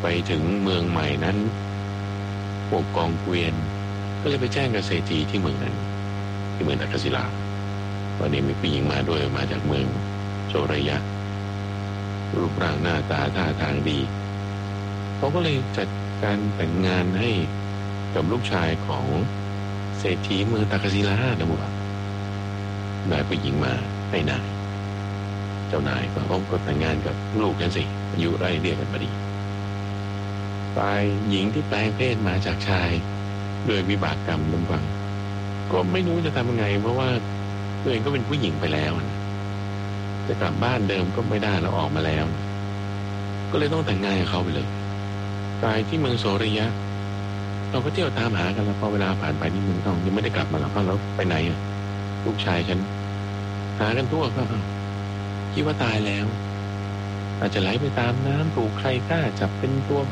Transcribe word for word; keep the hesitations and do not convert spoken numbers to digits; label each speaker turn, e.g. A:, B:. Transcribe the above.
A: ไปถึงเมืองใหม่นั้นพวกกองเกวียนก็เลยไปแจ้งกับเศรษฐีที่เมืองนั้นที่เมืองตักกศิลาวันนี้มีผู้หญิงมาด้วยมาจากเมืองโชรยะรูปร่างหน้าตาท่าทางดีเขาก็เลยจัดการแต่งงานให้กับลูกชายของเศรษฐีเมืองตักกศิลานะบุตรได้ผู้หญิงมาให้นายเจ้านายก็ต้องกดแต่งงานกับลูกกันสิอายุไล่เรียกกันพอดีฝ่ายหญิงที่แปลงเพศมาจากชายด้วยวิบากกรรมบางฝั่งก็ไม่รู้จะทำยังไงเพราะว่าตัวเองก็เป็นผู้หญิงไปแล้วนะจะกลับบ้านเดิมก็ไม่ได้แล้วออกมาแล้วนะก็เลยต้องแต่งงานกับเขาไปเลยฝ่ายที่เมืองโสริยะเราก็เที่ยวตามหากันแล้วพอเวลาผ่านไปนี่มึงต้องยังไม่ได้กลับมาหรอกแล้วไปไหนอ่ะลูกชายฉันหากันทั่วก็คิดว่าตายแล้วอาจจะไหลไปตามน้ำถูกใครกล้าจับเป็นตัว